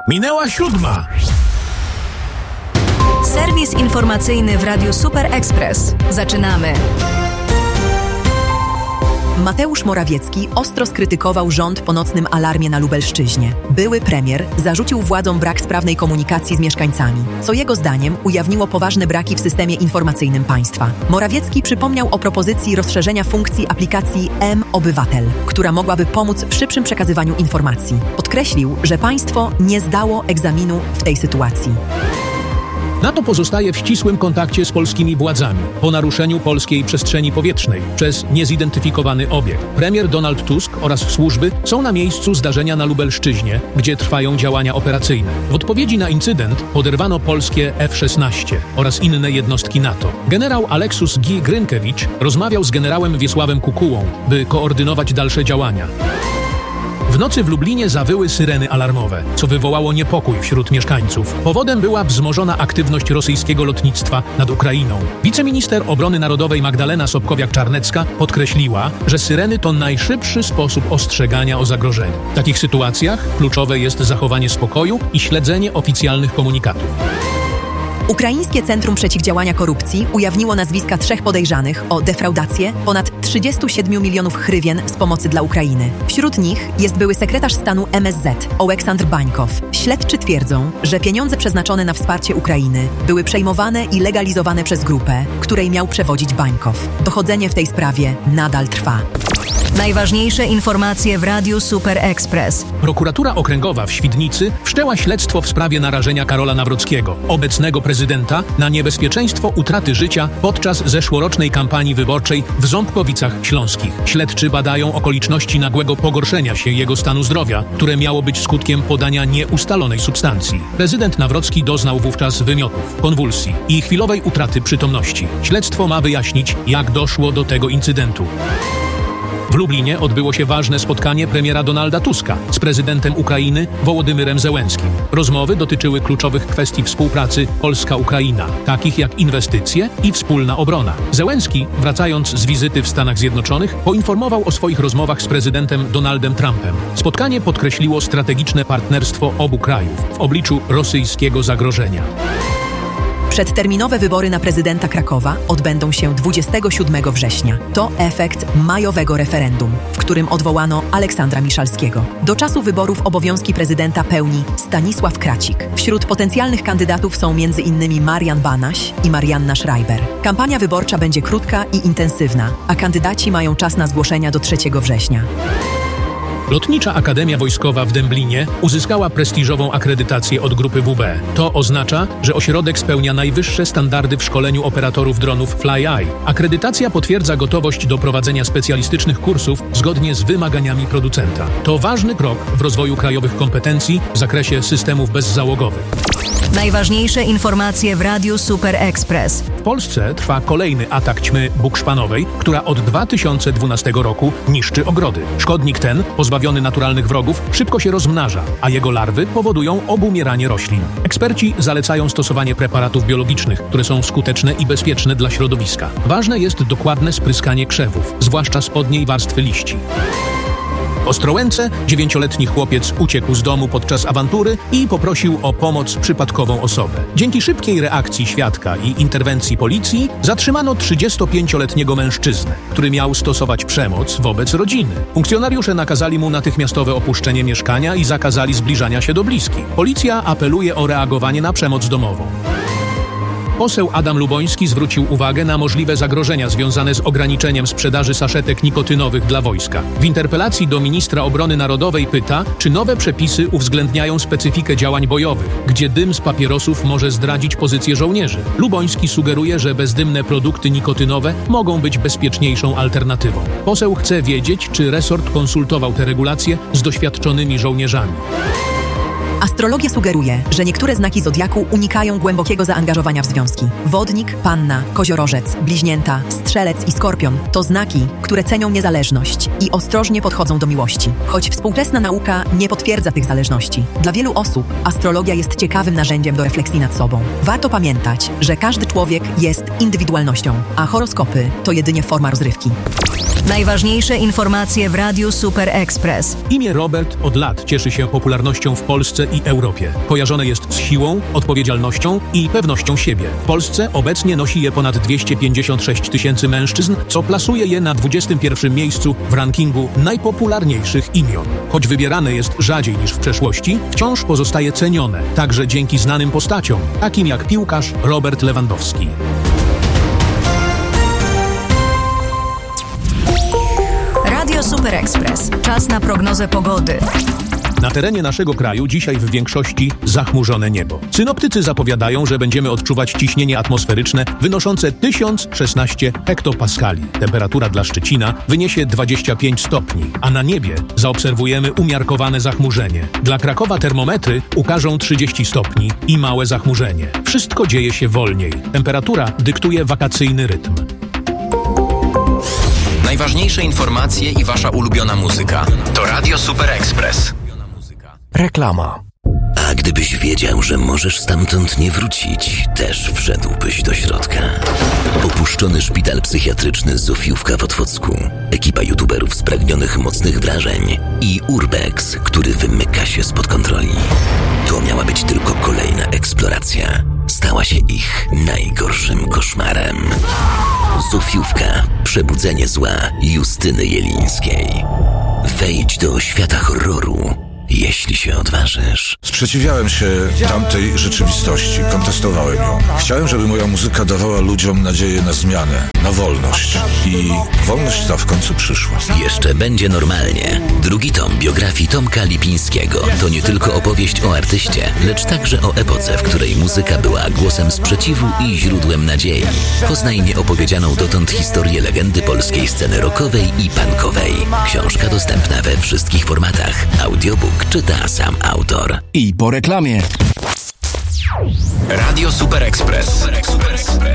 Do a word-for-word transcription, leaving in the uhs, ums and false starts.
Minęła siódma. Serwis informacyjny w Radiu Super Express. Zaczynamy. Mateusz Morawiecki ostro skrytykował rząd po nocnym alarmie na Lubelszczyźnie. Były premier zarzucił władzom brak sprawnej komunikacji z mieszkańcami, co jego zdaniem ujawniło poważne braki w systemie informacyjnym państwa. Morawiecki przypomniał o propozycji rozszerzenia funkcji aplikacji M-Obywatel, która mogłaby pomóc w szybszym przekazywaniu informacji. Podkreślił, że państwo nie zdało egzaminu w tej sytuacji. NATO pozostaje w ścisłym kontakcie z polskimi władzami po naruszeniu polskiej przestrzeni powietrznej przez niezidentyfikowany obiekt. Premier Donald Tusk oraz służby są na miejscu zdarzenia na Lubelszczyźnie, gdzie trwają działania operacyjne. W odpowiedzi na incydent poderwano polskie F szesnaście oraz inne jednostki NATO. Generał Aleksus G. Grynkiewicz rozmawiał z generałem Wiesławem Kukułą, by koordynować dalsze działania. W nocy w Lublinie zawyły syreny alarmowe, co wywołało niepokój wśród mieszkańców. Powodem była wzmożona aktywność rosyjskiego lotnictwa nad Ukrainą. Wiceminister Obrony Narodowej Magdalena Sobkowiak-Czarnecka podkreśliła, że syreny to najszybszy sposób ostrzegania o zagrożeniu. W takich sytuacjach kluczowe jest zachowanie spokoju i śledzenie oficjalnych komunikatów. Ukraińskie Centrum Przeciwdziałania Korupcji ujawniło nazwiska trzech podejrzanych o defraudację ponad trzydziestu siedmiu milionów hrywien z pomocy dla Ukrainy. Wśród nich jest były sekretarz stanu M S Z Oleksandr Bańkow. Śledczy twierdzą, że pieniądze przeznaczone na wsparcie Ukrainy były przejmowane i legalizowane przez grupę, której miał przewodzić Bańkow. Dochodzenie w tej sprawie nadal trwa. Najważniejsze informacje w Radiu Super Express. Prokuratura Okręgowa w Świdnicy wszczęła śledztwo w sprawie narażenia Karola Nawrockiego, obecnego prezydenta, na niebezpieczeństwo utraty życia podczas zeszłorocznej kampanii wyborczej w Ząbkowicach Śląskich. Śledczy badają okoliczności nagłego pogorszenia się jego stanu zdrowia, które miało być skutkiem podania nieustalonej substancji. Prezydent Nawrocki doznał wówczas wymiotów, konwulsji i chwilowej utraty przytomności. Śledztwo ma wyjaśnić, jak doszło do tego incydentu. W Lublinie odbyło się ważne spotkanie premiera Donalda Tuska z prezydentem Ukrainy Wołodymyrem Zełenskim. Rozmowy dotyczyły kluczowych kwestii współpracy Polska-Ukraina, takich jak inwestycje i wspólna obrona. Zełenski, wracając z wizyty w Stanach Zjednoczonych, poinformował o swoich rozmowach z prezydentem Donaldem Trumpem. Spotkanie podkreśliło strategiczne partnerstwo obu krajów w obliczu rosyjskiego zagrożenia. Przedterminowe wybory na prezydenta Krakowa odbędą się dwudziestego siódmego września. To efekt majowego referendum, w którym odwołano Aleksandra Miszalskiego. Do czasu wyborów obowiązki prezydenta pełni Stanisław Kracik. Wśród potencjalnych kandydatów są między innymi Marian Banaś i Marianna Schreiber. Kampania wyborcza będzie krótka i intensywna, a kandydaci mają czas na zgłoszenia do trzeciego września. Lotnicza Akademia Wojskowa w Dęblinie uzyskała prestiżową akredytację od grupy W B. To oznacza, że ośrodek spełnia najwyższe standardy w szkoleniu operatorów dronów FlyEye. Akredytacja potwierdza gotowość do prowadzenia specjalistycznych kursów zgodnie z wymaganiami producenta. To ważny krok w rozwoju krajowych kompetencji w zakresie systemów bezzałogowych. Najważniejsze informacje w Radiu Super Express. W Polsce trwa kolejny atak ćmy bukszpanowej, która od dwa tysiące dwunastego roku niszczy ogrody. Szkodnik ten, pozbawiony naturalnych wrogów, szybko się rozmnaża, a jego larwy powodują obumieranie roślin. Eksperci zalecają stosowanie preparatów biologicznych, które są skuteczne i bezpieczne dla środowiska. Ważne jest dokładne spryskanie krzewów, zwłaszcza spodniej warstwy liści. W Ostrołęce dziewięcioletni chłopiec uciekł z domu podczas awantury i poprosił o pomoc przypadkową osobę. Dzięki szybkiej reakcji świadka i interwencji policji zatrzymano trzydziestopięcioletniego mężczyznę, który miał stosować przemoc wobec rodziny. Funkcjonariusze nakazali mu natychmiastowe opuszczenie mieszkania i zakazali zbliżania się do bliskich. Policja apeluje o reagowanie na przemoc domową. Poseł Adam Luboński zwrócił uwagę na możliwe zagrożenia związane z ograniczeniem sprzedaży saszetek nikotynowych dla wojska. W interpelacji do ministra obrony narodowej pyta, czy nowe przepisy uwzględniają specyfikę działań bojowych, gdzie dym z papierosów może zdradzić pozycję żołnierzy. Luboński sugeruje, że bezdymne produkty nikotynowe mogą być bezpieczniejszą alternatywą. Poseł chce wiedzieć, czy resort konsultował te regulacje z doświadczonymi żołnierzami. Astrologia sugeruje, że niektóre znaki zodiaku unikają głębokiego zaangażowania w związki. Wodnik, panna, koziorożec, bliźnięta, strzelec i skorpion to znaki, które cenią niezależność i ostrożnie podchodzą do miłości. Choć współczesna nauka nie potwierdza tych zależności. Dla wielu osób astrologia jest ciekawym narzędziem do refleksji nad sobą. Warto pamiętać, że każdy człowiek jest indywidualnością, a horoskopy to jedynie forma rozrywki. Najważniejsze informacje w Radiu Super Express. Imię Robert od lat cieszy się popularnością w Polsce i Europie. Kojarzone jest z siłą, odpowiedzialnością i pewnością siebie. W Polsce obecnie nosi je ponad dwieście pięćdziesiąt sześć tysięcy mężczyzn, co plasuje je na dwudziestym pierwszym miejscu w rankingu najpopularniejszych imion. Choć wybierane jest rzadziej niż w przeszłości, wciąż pozostaje cenione, także dzięki znanym postaciom, takim jak piłkarz Robert Lewandowski. Radio Super Express. Czas na prognozę pogody. Na terenie naszego kraju dzisiaj w większości zachmurzone niebo. Synoptycy zapowiadają, że będziemy odczuwać ciśnienie atmosferyczne wynoszące tysiąc szesnaście hektopaskali. Temperatura dla Szczecina wyniesie dwadzieścia pięć stopni, a na niebie zaobserwujemy umiarkowane zachmurzenie. Dla Krakowa termometry ukażą trzydzieści stopni i małe zachmurzenie. Wszystko dzieje się wolniej. Temperatura dyktuje wakacyjny rytm. Najważniejsze informacje i wasza ulubiona muzyka to Radio Super Express. Reklama. A gdybyś wiedział, że możesz stamtąd nie wrócić, też wszedłbyś do środka. Opuszczony szpital psychiatryczny Zofiówka w Otwocku, ekipa youtuberów spragnionych mocnych wrażeń i Urbex, który wymyka się spod kontroli. To miała być tylko kolejna eksploracja. Stała się ich najgorszym koszmarem. Zofiówka. Przebudzenie zła Justyny Jelińskiej. Wejdź do świata horroru, jeśli się odważysz. Sprzeciwiałem się tamtej rzeczywistości, kontestowałem ją. Chciałem, żeby moja muzyka dawała ludziom nadzieję na zmianę, na wolność. I wolność ta w końcu przyszła. Jeszcze będzie normalnie. Drugi tom biografii Tomka Lipińskiego to nie tylko opowieść o artyście, lecz także o epoce, w której muzyka była głosem sprzeciwu i źródłem nadziei. Poznaj nieopowiedzianą dotąd historię legendy polskiej sceny rockowej i punkowej. Książka dostępna we wszystkich formatach. Audiobook czyta sam autor. I po reklamie. Radio Super Express. Super Express.